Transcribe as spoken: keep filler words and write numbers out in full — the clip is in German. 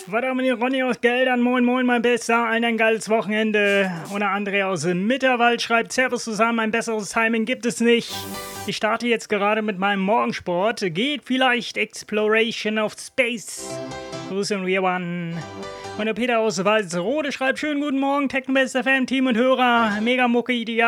Was haben wir Ronny aus Geldern? Moin, moin, mein Bester. Ein geiles Wochenende. Und der André aus Mitterwald schreibt: Servus zusammen, ein besseres Timing gibt es nicht. Ich starte jetzt gerade mit meinem Morgensport. Geht vielleicht Exploration of Space. Grüße und Rear One. Und der Peter aus Walsrode schreibt: Schönen guten Morgen, Technobest F M, Team und Hörer. Mega Mucke, ideal.